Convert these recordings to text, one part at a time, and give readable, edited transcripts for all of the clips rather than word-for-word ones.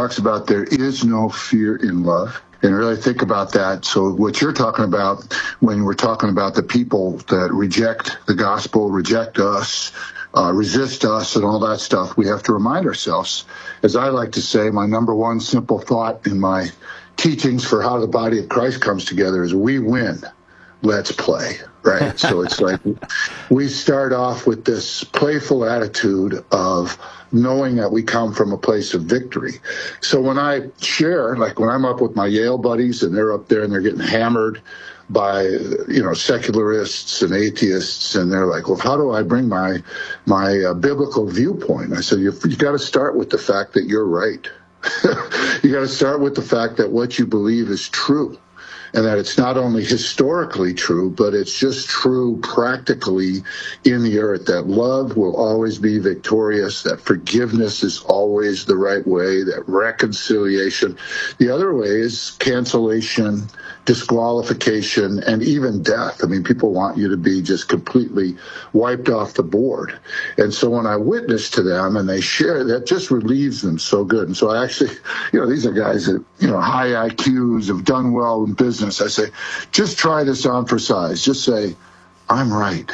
talks about there is no fear in love. And really think about that. So what you're talking about when we're talking about the people that reject the gospel, reject us, resist us and all that stuff, we have to remind ourselves, as I like to say, my number one simple thought in my teachings for how the body of Christ comes together is we win. Let's play, right? So it's like we start off with this playful attitude of knowing that we come from a place of victory. So when I share, like when I'm up with my Yale buddies and they're up there and they're getting hammered by, secularists and atheists, and they're like, well, how do I bring my biblical viewpoint? I said, you got to start with the fact that you're right. You got to start with the fact that what you believe is true. And that it's not only historically true, but it's just true practically in the earth, that love will always be victorious, that forgiveness is always the right way, that reconciliation. The other way is cancellation, disqualification, and even death. I mean, people want you to be just completely wiped off the board. And so when I witness to them and they share, that just relieves them so good. And so I actually, these are guys that, high IQs, have done well in business. I say, just try this on for size. Just say, I'm right.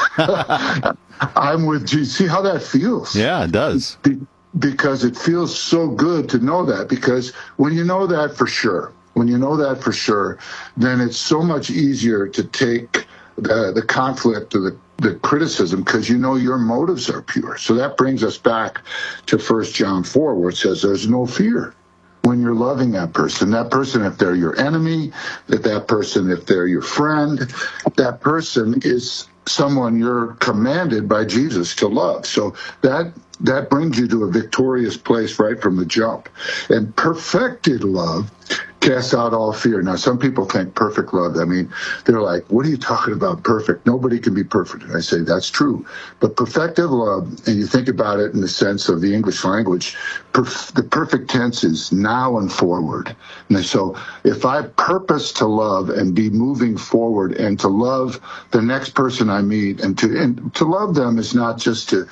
I'm with Jesus. See how that feels? Yeah, it does. Because it feels so good to know that. Because when you know that for sure, then it's so much easier to take the conflict or the criticism, because your motives are pure. So that brings us back to 1 John 4, where it says there's no fear when you're loving that person, if they're your enemy, that person, if they're your friend, that person is someone you're commanded by Jesus to love. So that brings you to a victorious place right from the jump. And perfected love casts out all fear. Now, some people think perfect love, they're like, what are you talking about, perfect? Nobody can be perfect. And I say, that's true. But perfected love, and you think about it in the sense of the English language, the perfect tense is now and forward. And so if I purpose to love and be moving forward and to love the next person I meet, and to love them is not just to,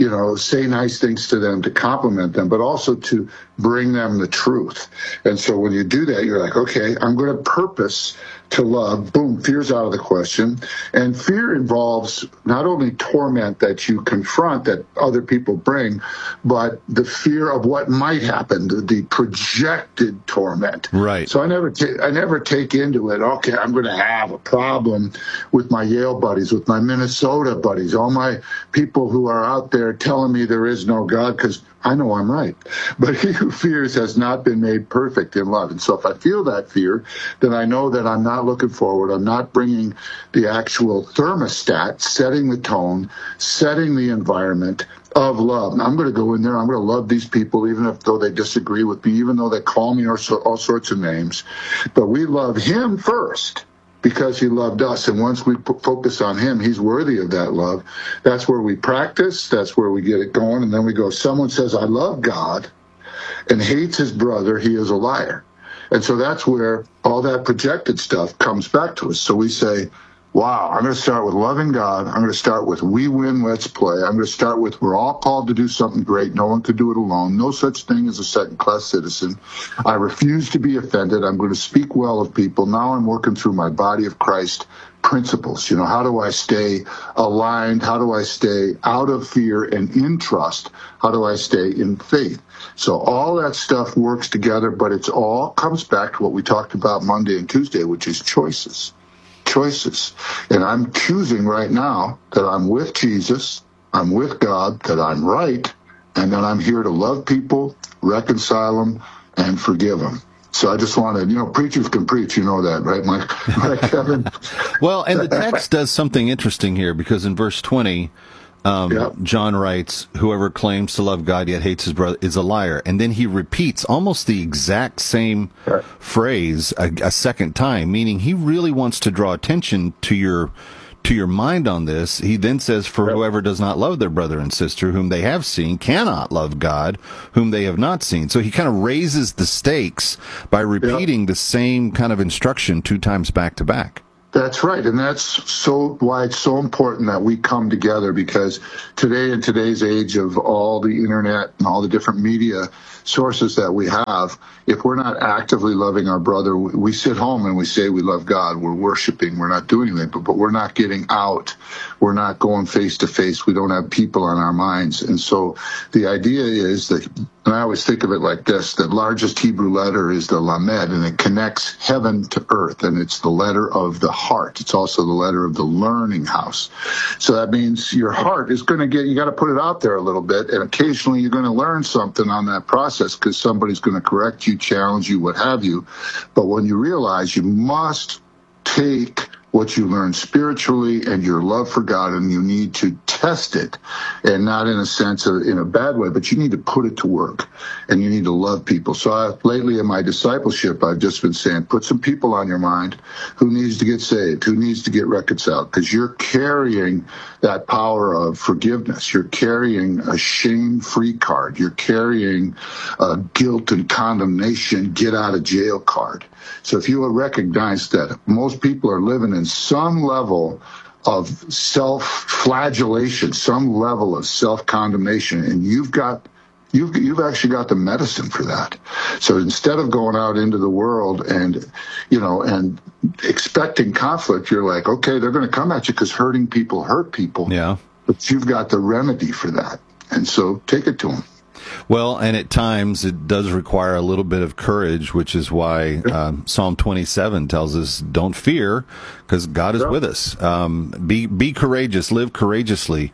say nice things to them, to compliment them, but also to bring them the truth. And so when you do that, you're like, okay, I'm going to purpose to love. Boom, fear's out of the question. And fear involves not only torment that you confront, that other people bring, but the fear of what might happen, the projected torment. Right. So I never take into it, okay, I'm going to have a problem with my Yale buddies, with my Minnesota buddies, all my people who are out there telling me there is no God, because I know I'm right. But he who fears has not been made perfect in love. And so if I feel that fear, then I know that I'm not looking forward. I'm not bringing the actual thermostat, setting the tone, setting the environment of love. And I'm going to go in there. I'm going to love these people, even though they disagree with me, even though they call me all sorts of names. But we love him first, because he loved us. And once we focus on him, he's worthy of that love. That's where we practice. That's where we get it going. And then we go, someone says, I love God, and hates his brother, he is a liar. And so that's where all that projected stuff comes back to us. So we say, wow, I'm going to start with loving God. I'm going to start with we win, let's play. I'm going to start with we're all called to do something great. No one could do it alone. No such thing as a second-class citizen. I refuse to be offended. I'm going to speak well of people. Now I'm working through my body of Christ principles. How do I stay aligned? How do I stay out of fear and in trust? How do I stay in faith? So all that stuff works together, but it's all comes back to what we talked about Monday and Tuesday, which is choices. And I'm choosing right now that I'm with Jesus, I'm with God, that I'm right, and that I'm here to love people, reconcile them, and forgive them. So I just wanted, preachers can preach, that, right, Mike Kevin? Well, and the text does something interesting here, because in verse 20, John writes, whoever claims to love God yet hates his brother is a liar. And then he repeats almost the exact same phrase a second time, meaning he really wants to draw attention to your mind on this. He then says, for whoever does not love their brother and sister whom they have seen cannot love God whom they have not seen. So he kind of raises the stakes by repeating the same kind of instruction 2 times back to back. That's right, and that's why it's so important that we come together, because today, in today's age of all the internet and all the different media, sources that we have, if we're not actively loving our brother, we sit home and we say we love God, we're worshiping, we're not doing anything, but we're not getting out, we're not going face to face, we don't have people on our minds. And so the idea is that, and I always think of it like this, the largest Hebrew letter is the Lamed, and it connects heaven to earth, and it's the letter of the heart. It's also the letter of the learning house. So that means your heart is going to you got to put it out there a little bit, and occasionally you're going to learn something on that process because somebody's going to correct you, challenge you, what have you. But when you realize you must take what you learn spiritually and your love for God, and you need to test it, and not in a sense of in a bad way, but you need to put it to work, and you need to love people. So lately in my discipleship, I've just been saying, put some people on your mind who needs to get saved, who needs to get reconciled, because you're carrying that power of forgiveness. You're carrying a shame-free card. You're carrying a guilt and condemnation, get out of jail card. So if you will recognize that most people are living in some level of self-flagellation, some level of self-condemnation, and you've actually got the medicine for that. So instead of going out into the world and expecting conflict, you're like, okay, they're going to come at you because hurting people hurt people. Yeah. But you've got the remedy for that. And so take it to them. Well, and at times it does require a little bit of courage, which is why Psalm 27 tells us, don't fear, because God is with us. Be courageous, live courageously.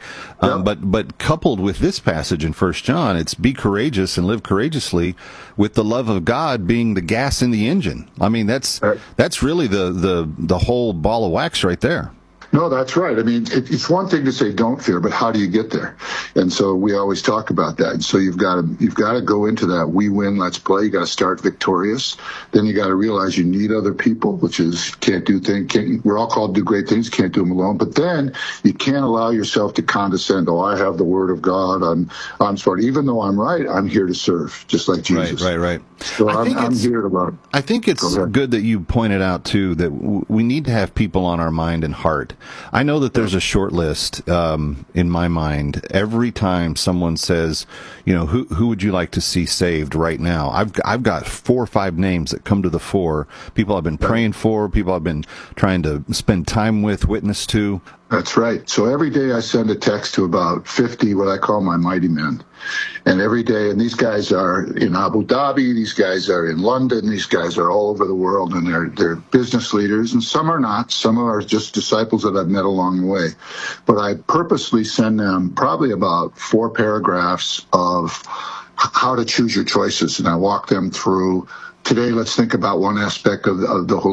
But coupled with this passage in 1 John, it's be courageous and live courageously with the love of God being the gas in the engine. I mean, that's really the whole ball of wax right there. No, that's right. I mean, it's one thing to say don't fear, but how do you get there? And so we always talk about that. And so you've got to go into that. We win, let's play. You got to start victorious. Then you got to realize you need other people, which is can't do things. We're all called to do great things. Can't do them alone. But then you can't allow yourself to condescend. Oh, I have the word of God. I'm smart. Even though I'm right, I'm here to serve, just like Jesus. Right. So I'm here to love. I think it's good that you pointed out too that we need to have people on our mind and heart. I know that there's a short list in my mind every time someone says, who would you like to see saved right now? I've got 4 or 5 names that come to the fore. People I've been praying for, people I've been trying to spend time with, witness to. That's right. So every day I send a text to about 50, what I call my mighty men. And every day, and these guys are in Abu Dhabi, these guys are in London, these guys are all over the world, and they're business leaders, and some are not. Some are just disciples that I've met along the way. But I purposely send them probably about 4 paragraphs of how to choose your choices, and I walk them through. Today, let's think about one aspect of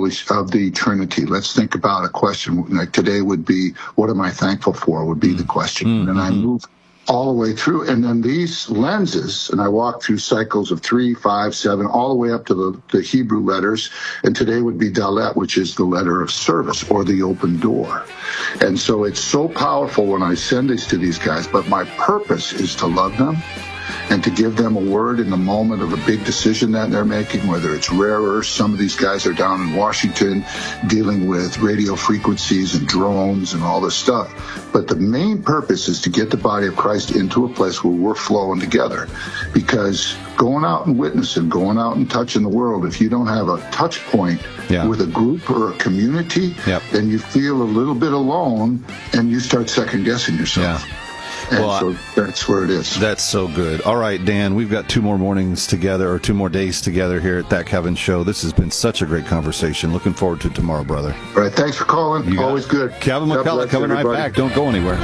the Trinity. Let's think about a question. Like today would be, what am I thankful for? Would be the question. And I move all the way through. And then these lenses, and I walk through cycles of 3, 5, 7, all the way up to the Hebrew letters. And today would be Dalet, which is the letter of service or the open door. And so it's so powerful when I send this to these guys, but my purpose is to love them and to give them a word in the moment of a big decision that they're making, whether it's rare earths. Some of these guys are down in Washington dealing with radio frequencies and drones and all this stuff. But the main purpose is to get the body of Christ into a place where we're flowing together. Because going out and witnessing, going out and touching the world, if you don't have a touch point with a group or a community, then you feel a little bit alone and you start second-guessing yourself. Yeah. So that's where it is. That's so good. All right, Dan, we've got 2 more mornings together, or 2 more days together here at That Kevin Show. This has been such a great conversation. Looking forward to tomorrow, brother. All right, thanks for calling. Always good. Kevin McCullough coming right back. Don't go anywhere.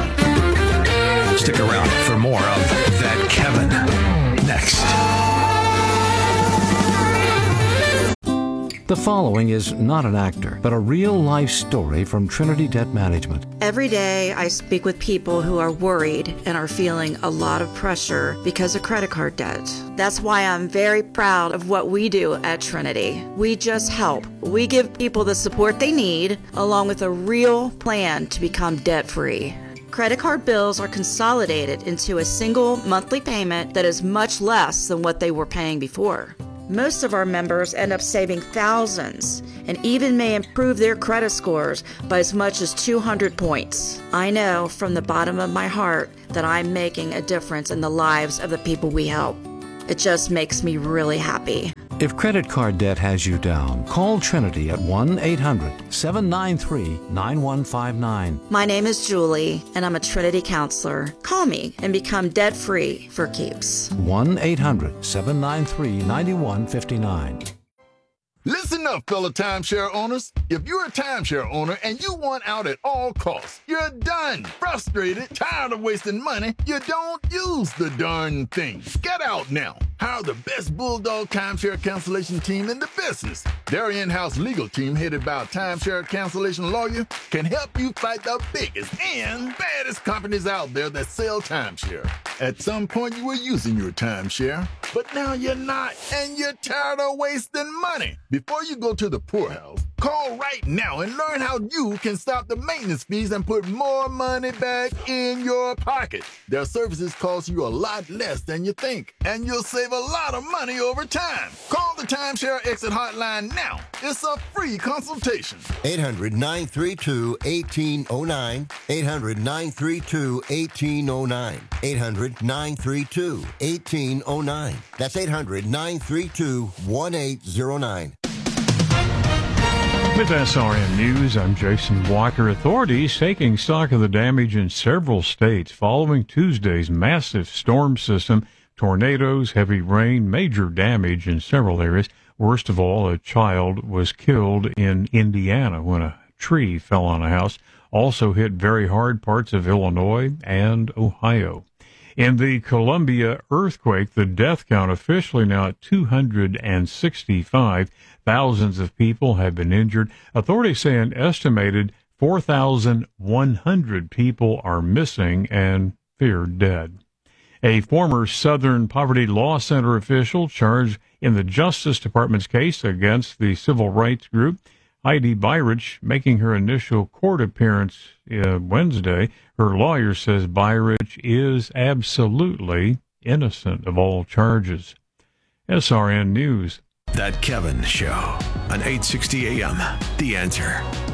Stick around for more of That Kevin next. The following is not an actor, but a real-life story from Trinity Debt Management. Every day I speak with people who are worried and are feeling a lot of pressure because of credit card debt. That's why I'm very proud of what we do at Trinity. We just help. We give people the support they need, along with a real plan to become debt-free. Credit card bills are consolidated into a single monthly payment that is much less than what they were paying before. Most of our members end up saving thousands and even may improve their credit scores by as much as 200 points. I know from the bottom of my heart that I'm making a difference in the lives of the people we help. It just makes me really happy. If credit card debt has you down, call Trinity at 1-800-793-9159. My name is Julie, and I'm a Trinity counselor. Call me and become debt-free for keeps. 1-800-793-9159. Listen up, fellow timeshare owners. If you're a timeshare owner and you want out at all costs, you're done, frustrated, tired of wasting money, you don't use the darn thing. Get out now. Hire the best Bulldog timeshare cancellation team in the business. Their in-house legal team, headed by a timeshare cancellation lawyer, can help you fight the biggest and baddest companies out there that sell timeshare. At some point, you were using your timeshare, but now you're not, and you're tired of wasting money. Before you go to the poorhouse, call right now and learn how you can stop the maintenance fees and put more money back in your pocket. Their services cost you a lot less than you think, and you'll save a lot of money over time. Call the Timeshare Exit Hotline now. It's a free consultation. 800-932-1809. 800-932-1809. 800-932-1809. That's 800-932-1809. With SRN News, I'm Jason Walker. Authorities taking stock of the damage in several states following Tuesday's massive storm system. Tornadoes, heavy rain, major damage in several areas. Worst of all, a child was killed in Indiana when a tree fell on a house. Also hit very hard parts of Illinois and Ohio. In the Columbia earthquake, the death count officially now at 265. Thousands of people have been injured. Authorities say an estimated 4,100 people are missing and feared dead. A former Southern Poverty Law Center official charged in the Justice Department's case against the civil rights group, Heidi Beirich, making her initial court appearance Wednesday. Her lawyer says Beirich is absolutely innocent of all charges. SRN News. That Kevin Show on 860 AM. The Answer.